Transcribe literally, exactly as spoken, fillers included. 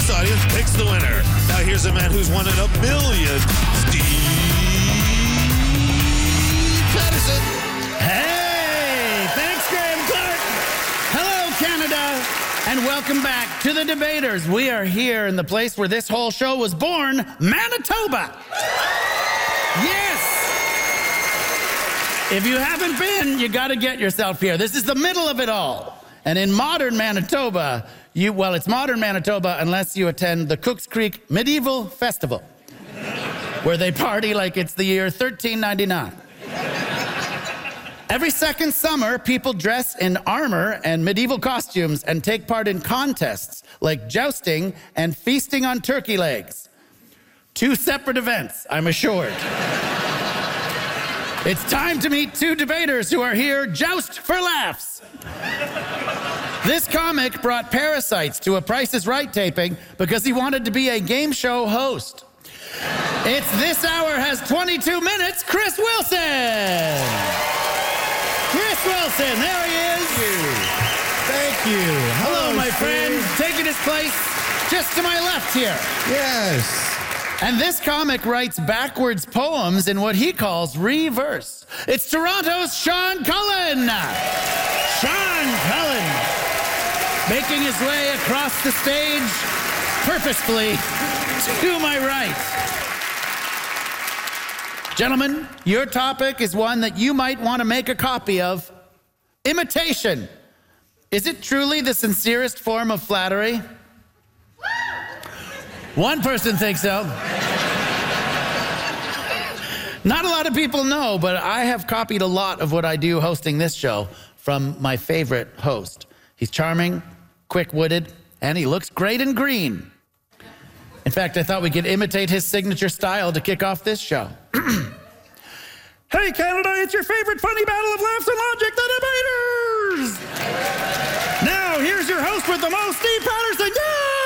host audience picks the winner. Now here's a man who's won it a million. Steve Patterson. Hey, thanks, Graham Clark. Hello, Canada, and welcome back to The Debaters. We are here in the place where this whole show was born, Manitoba. Yes. If you haven't been, you got to get yourself here. This is the middle of it all. And in modern Manitoba, you, well, it's modern Manitoba unless you attend the Cooks Creek Medieval Festival, where they party like it's the year thirteen ninety-nine. Every second summer, people dress in armor and medieval costumes and take part in contests like jousting and feasting on turkey legs. Two separate events, I'm assured. It's time to meet two debaters who are here just for laughs. This comic brought parasites to a Price is Right taping because he wanted to be a game show host. It's This Hour Has twenty-two minutes, Chris Wilson. Chris Wilson, there he is. Thank you. Hello, Hello, my Steve. friend. Taking his place just to my left here. Yes. And this comic writes backwards poems in what he calls reverse. It's Toronto's Sean Cullen. Sean Cullen, making his way across the stage purposefully to my right. Gentlemen, your topic is one that you might want to make a copy of. Imitation. Is it truly the sincerest form of flattery? One person thinks so. Not a lot of people know, but I have copied a lot of what I do hosting this show from my favorite host. He's charming, quick-witted, and he looks great in green. In fact, I thought we could imitate his signature style to kick off this show. Hey, Canada, it's your favorite funny battle of laughs and logic, the Debaters! Now, here's your host with the most, Steve Patterson. Yeah!